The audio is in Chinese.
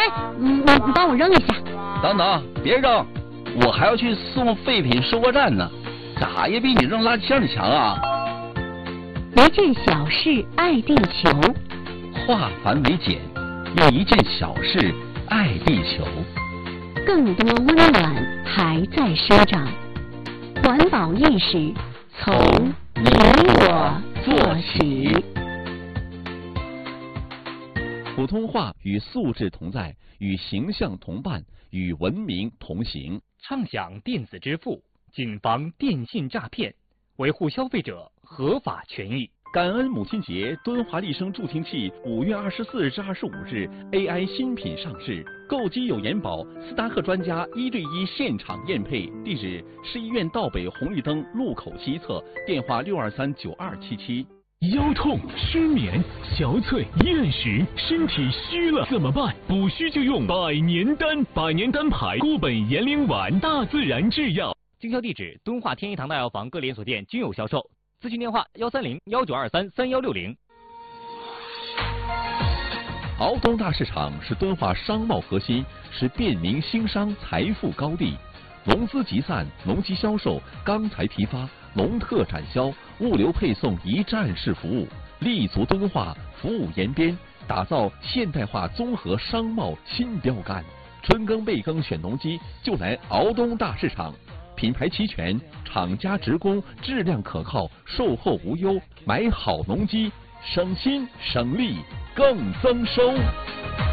你帮我扔一下。 等等，别扔，我还要去送废品收购站呢，咋也比你扔垃圾箱里强啊！ 一件小事爱地球， 化繁为简，用一件小事爱地球。 更多温暖还在生长，环保意识从你我做起。 普通话与素质同在，与形象同伴，与文明同行。 畅享电子支付，谨防电信诈骗，维护消费者合法权益。 感恩母亲节，敦华丽声助听器5月24日至25日 AI 新品上市，购机有延保，斯达克专家1对1现场验配，地址市医院道北红绿灯路口西侧，电话6239277。 腰痛、失眠、憔悴、厌食，身体虚了怎么办？补虚就用百年丹，百年丹牌固本延龄丸，大自然制药。 经销地址：敦化天一堂大药房各连锁店均有销售。咨询电话：130-1923-3160。 敖东大市场是敦化商贸核心，是便民兴商财富高地。农资集散、农机销售、钢材批发、农特展销、物流配送一站式服务，立足敦化，服务延边，打造现代化综合商贸新标杆。春耕备耕选农机，就来敖东大市场。品牌齐全，厂家直供，质量可靠，售后无忧。买好农机，省心省力更增收。